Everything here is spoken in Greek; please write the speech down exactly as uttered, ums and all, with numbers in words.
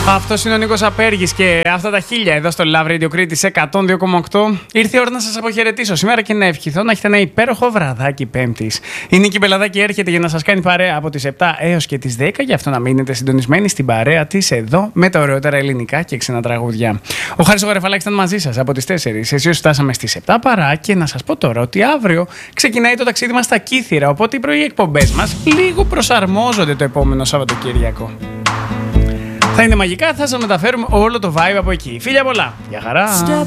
Αυτός είναι ο Νίκος Απέργης και αυτά τα χίλια εδώ στο Love Radio Κρήτης εκατόν δύο κόμμα οκτώ. Ήρθε η ώρα να σας αποχαιρετήσω σήμερα και να ευχηθώ να έχετε ένα υπέροχο βραδάκι Πέμπτης. Η Νίκη Πελαδάκη έρχεται για να σας κάνει παρέα από τις επτά έως και τις δέκα, γι' αυτό να μείνετε συντονισμένοι στην παρέα της εδώ με τα ωραιότερα ελληνικά και ξένα τραγούδια. Ο Χάρης ο Γαρεφαλάκης ήταν μαζί σας από τις τέσσερις. Εσείς φτάσαμε στις επτά παρά και να σας πω τώρα ότι αύριο ξεκινάει το ταξίδι μας στα Κύθυρα. Οπότε οι πρωί εκπομπές μας λίγο προσαρμόζονται το επόμενο Σαββατοκύριακο. Θα είναι μαγικά, θα σας μεταφέρουμε όλο το vibe από εκεί. Φίλια πολλά, για χαρά!